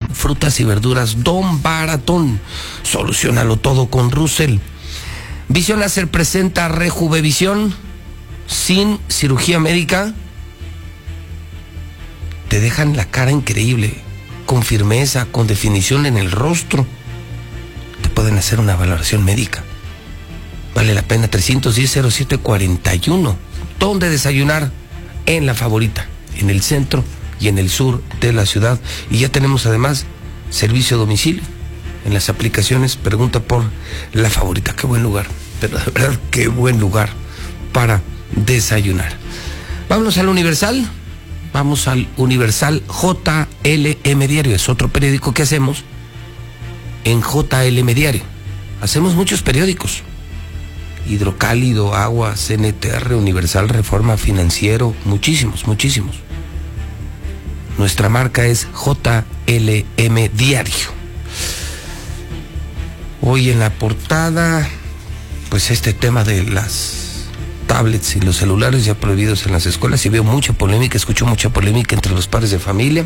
frutas y verduras Don Baratón. Soluciónalo todo con Russell. Visión Láser presenta Rejuvevisión sin cirugía médica. Te dejan la cara increíble, con firmeza, con definición en el rostro. Te pueden hacer una valoración médica. Vale la pena. 310-0741. ¿Dónde desayunar? En La Favorita, en el centro y en el sur de la ciudad. Y ya tenemos además servicio a domicilio. En las aplicaciones pregunta por La Favorita. Qué buen lugar, pero de verdad qué buen lugar para desayunar. Vámonos al Universal. Vamos al Universal JLM Diario. Es otro periódico que hacemos en JLM Diario. Hacemos muchos periódicos. Hidrocálido, Agua, CNTR, Universal, Reforma, Financiero, muchísimos. Nuestra marca es JLM Diario. Hoy en la portada, pues este tema de las tablets y los celulares ya prohibidos en las escuelas, y veo mucha polémica, escucho mucha polémica entre los padres de familia.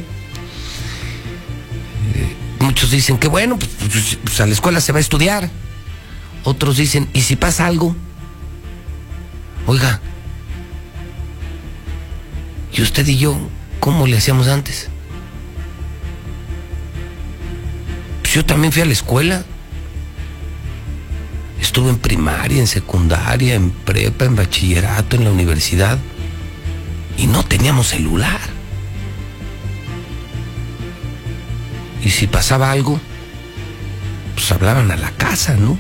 Muchos dicen que bueno, pues a la escuela se va a estudiar. Otros dicen, ¿y si pasa algo? Oiga, ¿y usted y yo cómo le hacíamos antes? Pues yo también fui a la escuela. Estuve en primaria, en secundaria, en prepa, en bachillerato, en la universidad. Y no teníamos celular. Y si pasaba algo, pues hablaban a la casa, ¿no?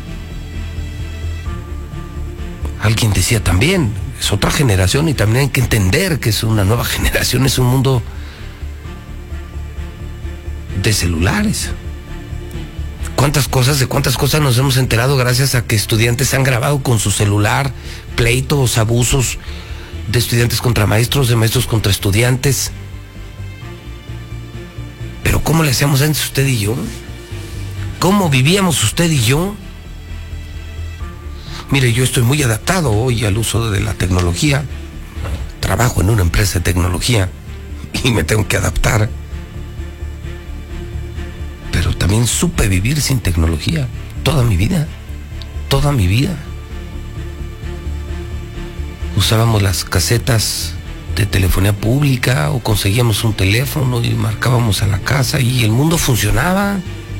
Alguien decía también, es otra generación y también hay que entender que es una nueva generación, es un mundo de celulares. De cuántas cosas nos hemos enterado gracias a que estudiantes han grabado con su celular pleitos, abusos de estudiantes contra maestros, de maestros contra estudiantes. Pero ¿cómo le hacíamos antes usted y yo? ¿Cómo vivíamos usted y yo? Mire, yo estoy muy adaptado hoy al uso de la tecnología. Trabajo en una empresa de tecnología y me tengo que adaptar. Pero también supe vivir sin tecnología toda mi vida. Usábamos las casetas de telefonía pública o conseguíamos un teléfono y marcábamos a la casa y el mundo funcionaba.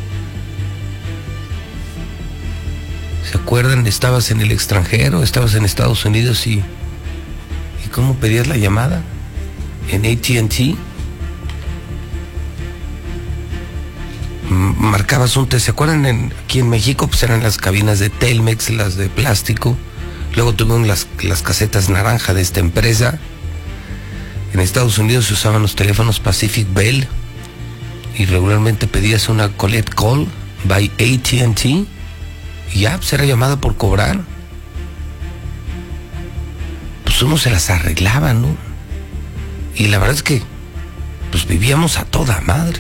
¿Se acuerdan? Estabas en el extranjero, estabas en Estados Unidos y ¿cómo pedías la llamada? En AT&T. Marcabas un ¿se acuerdan? Aquí en México pues eran las cabinas de Telmex, las de plástico. Luego tuvieron las casetas naranja de esta empresa. En Estados Unidos se usaban los teléfonos Pacific Bell y regularmente pedías una collect call by AT&T y ya pues era llamada por cobrar. Pues uno se las arreglaba, ¿no? Y la verdad es que pues vivíamos a toda madre.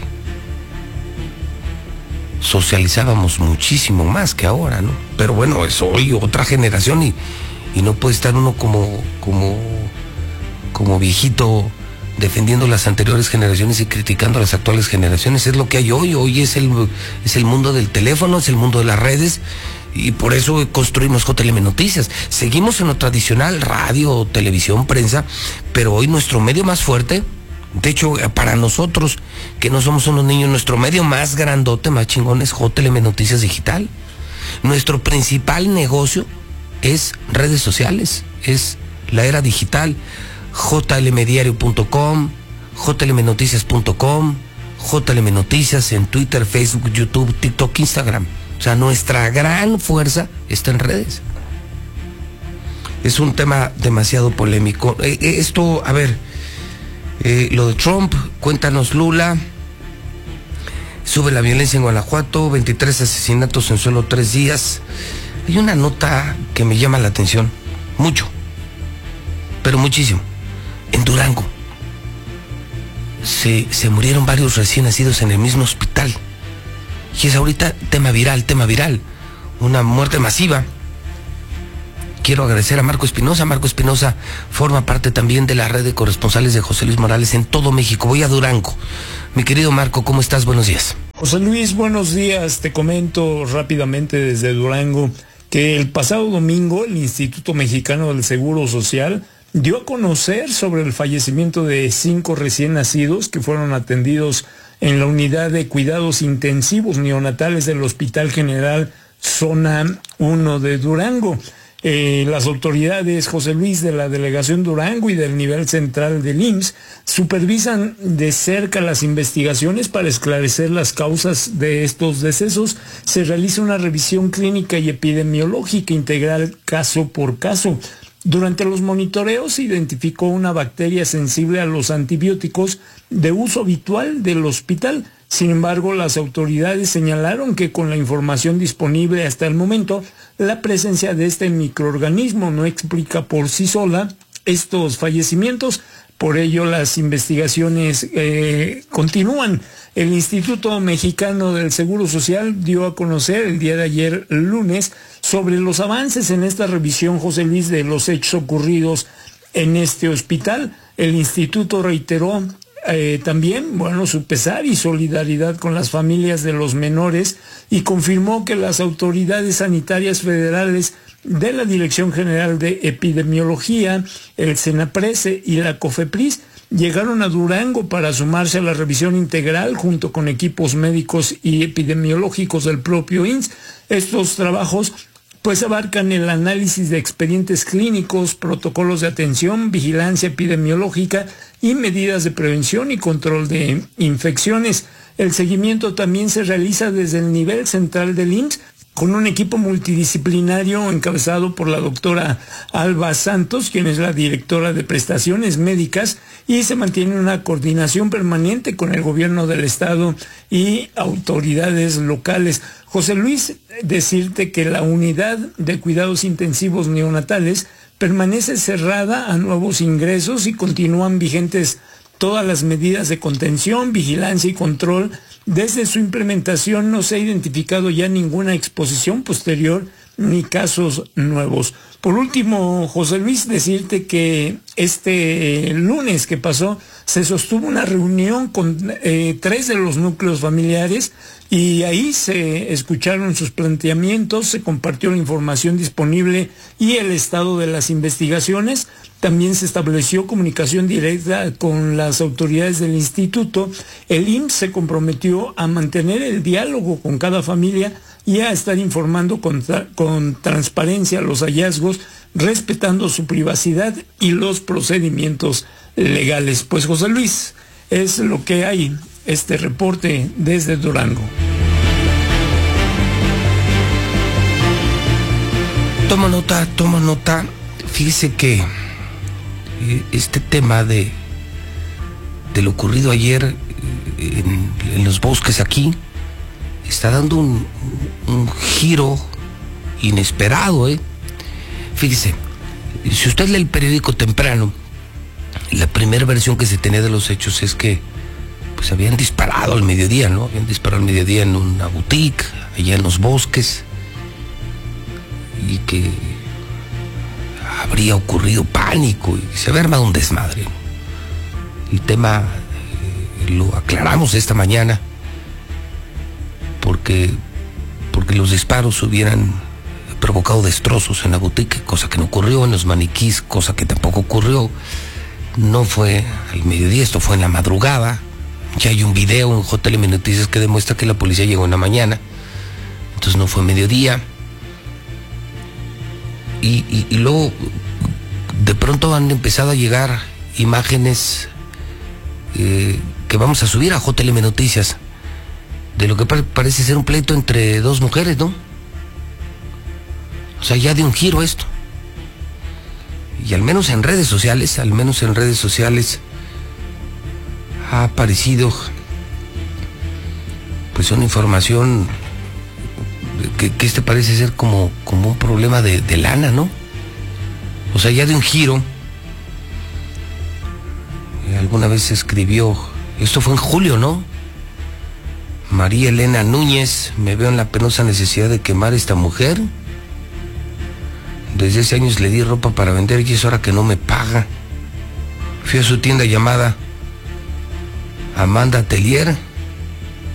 Socializábamos muchísimo más que ahora, ¿no? Pero bueno, es hoy otra generación y no puede estar uno como viejito defendiendo las anteriores generaciones y criticando a las actuales generaciones. Es lo que hay hoy. Hoy es el mundo del teléfono, es el mundo de las redes y por eso construimos JLM Noticias. Seguimos en lo tradicional, radio, televisión, prensa, pero hoy nuestro medio más fuerte, de hecho, para nosotros, que no somos unos niños, nuestro medio más grandote, más chingón es JLM Noticias Digital. Nuestro principal negocio es redes sociales, es la era digital. jlmdiario.com, jlmnoticias.com, JLM Noticias en Twitter, Facebook, YouTube, TikTok, Instagram. O sea, nuestra gran fuerza está en redes. Es un tema demasiado polémico. Esto, a ver... lo de Trump, cuéntanos Lula. Sube la violencia en Guanajuato, 23 asesinatos en solo 3 días. Hay una nota que me llama la atención, mucho, pero muchísimo. En Durango se murieron varios recién nacidos en el mismo hospital. Y es ahorita tema viral, una muerte masiva. Quiero agradecer a Marco Espinosa. Marco Espinosa forma parte también de la red de corresponsales de José Luis Morales en todo México. Voy a Durango. Mi querido Marco, ¿cómo estás? Buenos días. José Luis, buenos días. Te comento rápidamente desde Durango que el pasado domingo el Instituto Mexicano del Seguro Social dio a conocer sobre el fallecimiento de 5 recién nacidos que fueron atendidos en la unidad de cuidados intensivos neonatales del Hospital General Zona 1 de Durango. Las autoridades, José Luis, de la Delegación Durango y del nivel central del IMSS supervisan de cerca las investigaciones para esclarecer las causas de estos decesos. Se realiza una revisión clínica y epidemiológica integral caso por caso. Durante los monitoreos se identificó una bacteria sensible a los antibióticos de uso habitual del hospital. Sin embargo, las autoridades señalaron que con la información disponible hasta el momento, la presencia de este microorganismo no explica por sí sola estos fallecimientos. Por ello, las investigaciones continúan. El Instituto Mexicano del Seguro Social dio a conocer el día de ayer, lunes, sobre los avances en esta revisión, José Luis, de los hechos ocurridos en este hospital. El instituto reiteró también, su pesar y solidaridad con las familias de los menores y confirmó que las autoridades sanitarias federales de la Dirección General de Epidemiología, el CENAPRESE y la COFEPRIS llegaron a Durango para sumarse a la revisión integral junto con equipos médicos y epidemiológicos del propio IMSS. Estos trabajos abarcan el análisis de expedientes clínicos, protocolos de atención, vigilancia epidemiológica y medidas de prevención y control de infecciones. El seguimiento también se realiza desde el nivel central del IMSS con un equipo multidisciplinario encabezado por la doctora Alba Santos, quien es la directora de prestaciones médicas, y se mantiene una coordinación permanente con el gobierno del estado y autoridades locales. José Luis, decirte que la unidad de cuidados intensivos neonatales permanece cerrada a nuevos ingresos y continúan vigentes todas las medidas de contención, vigilancia y control. Desde su implementación no se ha identificado ya ninguna exposición posterior ni casos nuevos. Por último, José Luis, decirte que este lunes que pasó se sostuvo una reunión con 3 de los núcleos familiares y ahí se escucharon sus planteamientos, se compartió la información disponible y el estado de las investigaciones. También se estableció comunicación directa con las autoridades del instituto. El IMSS se comprometió a mantener el diálogo con cada familia y a estar informando con transparencia los hallazgos, respetando su privacidad y los procedimientos legales. Pues José Luis, es lo que hay, este reporte desde Durango. Toma nota. Fíjese que este tema de lo ocurrido ayer en los bosques aquí está dando un giro inesperado, Fíjese, si usted lee el periódico temprano, la primera versión que se tenía de los hechos es que habían disparado al mediodía, ¿no? Habían disparado al mediodía en una boutique, allá en los bosques, y que habría ocurrido pánico y se había armado un desmadre. El tema lo aclaramos esta mañana porque los disparos hubieran provocado destrozos en la boutique, cosa que no ocurrió, en los maniquís, cosa que tampoco ocurrió. No fue al mediodía, esto fue en la madrugada. Ya hay un video en JLM Noticias que demuestra que la policía llegó en la mañana, entonces no fue mediodía. Y luego de pronto han empezado a llegar imágenes que vamos a subir a JLM Noticias de lo que parece ser un pleito entre 2 mujeres, ¿no? O sea, ya de un giro esto. Y al menos en redes sociales ha aparecido una información que este parece ser como un problema de lana, ¿no? O sea, ya de un giro. Alguna vez se escribió, esto fue en julio, ¿no? María Elena Núñez, me veo en la penosa necesidad de quemar a esta mujer. Desde hace años le di ropa para vender y es hora que no me paga. Fui a su tienda llamada Amanda Atelier